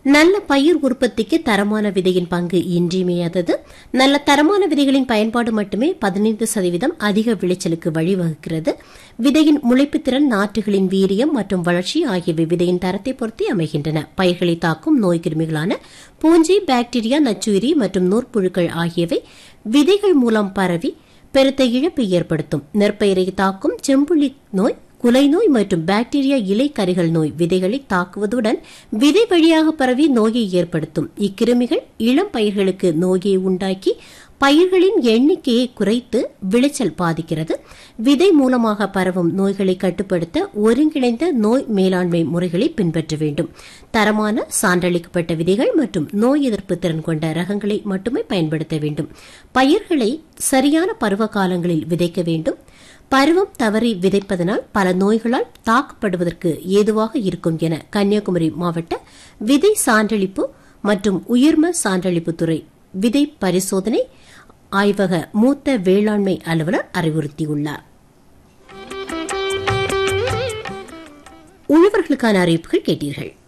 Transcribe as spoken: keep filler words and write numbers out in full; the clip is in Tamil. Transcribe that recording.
நல்ல பயிர் உற்பத்திக்கு தரமான விதையின் பங்கு இன்றியமையாதது. நல்ல தரமான விதைகளின் பயன்பாடு மட்டுமே பதினைந்து சதவீதம் அதிக விளைச்சலுக்கு வழிவகுக்கிறது. விதையின் முளைப்புத் திறன், நாற்றுகளின் வீரியம் மற்றும் வளர்ச்சி ஆகியவை விதையின் தரத்தை பொறுத்தே அமைகின்றன. பயிர்களை தாக்கும் நோய் கிருமிகளான பூஞ்சி, பாக்டீரியா, நச்சுயிரி மற்றும் நூற்புழுக்கள் ஆகியவை விதைகள் மூலம் பரவி பெருத்த இழப்பை ஏற்படுத்தும். நெற்பயிரை தாக்கும் செம்புள்ளி நோய், குலை நோய் மற்றும் பாக்டீரியா இலை கரிகள் நோய் விதைகளை தாக்குவதுடன் விதை வழியாக பரவி நோயை ஏற்படுத்தும். இக்கிருமிகள் இளம் பயிர்களுக்கு நோயை உண்டாக்கி பயிர்களின் எண்ணிக்கையை குறைத்து விளைச்சல் பாதிக்கிறது. விதை மூலமாக பரவும் நோய்களை கட்டுப்படுத்த ஒருங்கிணைந்த நோய் மேலாண்மை முறைகளை பின்பற்ற வேண்டும். தரமான சான்றளிக்கப்பட்ட விதைகள் மற்றும் நோய் எதிர்ப்பு திறன் கொண்ட ரகங்களை மட்டுமே பயன்படுத்த வேண்டும். பயிர்களை சரியான பருவ காலங்களில் விதைக்க வேண்டும். பருவம் தவறி விதைப்பதனால் பல நோய்களால் தாக்கப்படுவதற்கு ஏதுவாக இருக்கும் என கன்னியாகுமரி மாவட்ட விதை சான்றளிப்பு மற்றும் உயிர்ம சான்றளிப்புத்துறை விதை பரிசோதனை ஆய்வக மூத்த வேளாண்மை அலுவலர் அறிவுறுத்தியுள்ளார். உழவர்களுக்கான அறிவிப்புகள் கேட்டீர்கள்.